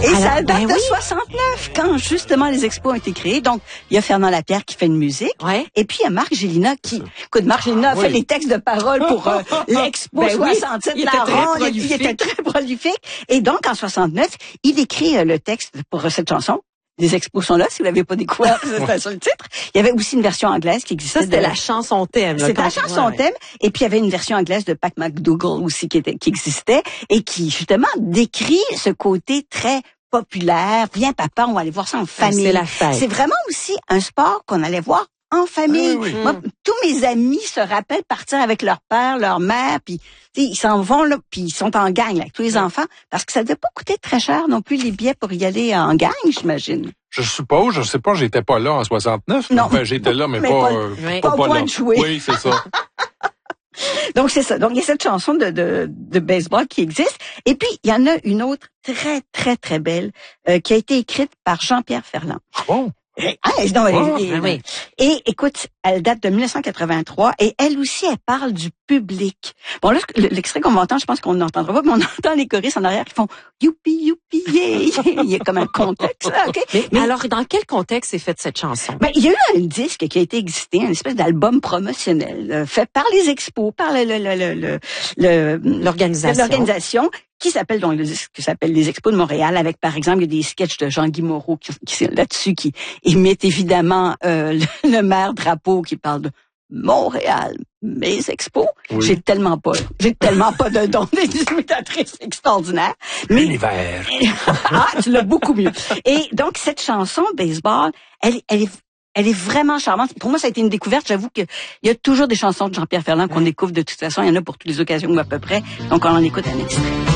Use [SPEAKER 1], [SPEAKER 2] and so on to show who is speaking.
[SPEAKER 1] Et ça date de 69, quand justement les expos ont été créés. Donc, il y a Fernand Lapierre qui fait une musique.
[SPEAKER 2] Ouais.
[SPEAKER 1] Et puis, il y a Marc Gélina qui... Écoute, Marc Gélina a fait les textes de paroles pour l'Expo 67
[SPEAKER 2] il
[SPEAKER 1] de
[SPEAKER 2] était
[SPEAKER 1] la
[SPEAKER 2] très
[SPEAKER 1] Ronde.
[SPEAKER 2] prolifique.
[SPEAKER 1] Il était très prolifique. Et donc, en 69, il écrit le texte pour cette chanson. Les expos sont là, si vous l'avez pas découvert, c'est sur le titre. Il y avait aussi une version anglaise qui existait.
[SPEAKER 2] Ça, c'était la chanson thème.
[SPEAKER 1] C'était la chanson thème. Et puis, il y avait une version anglaise de Pat McDougall aussi qui existait et qui, justement, décrit ce côté très populaire. Viens, papa, on va aller voir ça en famille.
[SPEAKER 2] C'est la fête.
[SPEAKER 1] C'est vraiment aussi un sport qu'on allait voir en famille.
[SPEAKER 3] Oui.
[SPEAKER 1] Moi, tous mes amis se rappellent partir avec leur père, leur mère, puis ils s'en vont là, puis ils sont en gang là, avec tous les enfants, parce que ça devait pas coûter très cher non plus les billets pour y aller en gang, j'imagine.
[SPEAKER 3] Je suppose, je sais pas, j'étais pas là en 69.
[SPEAKER 1] Non.
[SPEAKER 3] Enfin, j'étais là, mais
[SPEAKER 1] Mais
[SPEAKER 3] pas
[SPEAKER 1] au point
[SPEAKER 3] là.
[SPEAKER 1] de jouer.
[SPEAKER 3] Oui, c'est ça.
[SPEAKER 1] Donc, c'est ça. Donc, il y a cette chanson de baseball qui existe. Et puis, il y en a une autre très, très, très belle qui a été écrite par Jean-Pierre Ferland.
[SPEAKER 3] Bon.
[SPEAKER 2] Oui.
[SPEAKER 1] Et écoute, elle date de 1983 et elle aussi, elle parle du public. Bon, là, l'extrait qu'on va entendre, je pense qu'on n'entendra pas, mais on entend les choristes en arrière qui font « youpi, youpi, yeah, yeah ». Il y a comme un contexte, là, OK?
[SPEAKER 2] Mais alors, dans quel contexte est faite cette chanson?
[SPEAKER 1] Ben, il y a eu un disque qui a été existé, une espèce d'album promotionnel fait par les expos, par l'organisation qui s'appelle donc le disque qui s'appelle les Expos de Montréal avec par exemple il y a des sketchs de Jean-Guy Moreau qui là-dessus qui imite évidemment le maire Drapeau qui parle de Montréal, mes expos.
[SPEAKER 3] Oui.
[SPEAKER 1] J'ai tellement pas de don d'imitatrice extraordinaire. Mais
[SPEAKER 3] L'univers.
[SPEAKER 1] tu l'as beaucoup mieux. Et donc cette chanson baseball, elle est vraiment charmante. Pour moi, ça a été une découverte. J'avoue qu'il y a toujours des chansons de Jean-Pierre Ferland qu'on découvre de toute façon. Il y en a pour toutes les occasions ou à peu près. Donc, on en écoute un extrait.